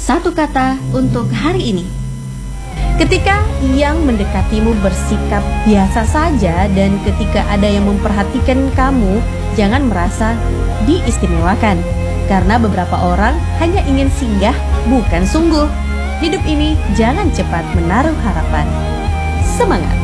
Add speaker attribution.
Speaker 1: Satu kata untuk hari ini. Ketika yang mendekatimu bersikap biasa saja dan ketika ada yang memperhatikan kamu, jangan merasa diistimewakan. Karena beberapa orang hanya ingin singgah, bukan sungguh. Hidup ini jangan cepat menaruh harapan. Semangat!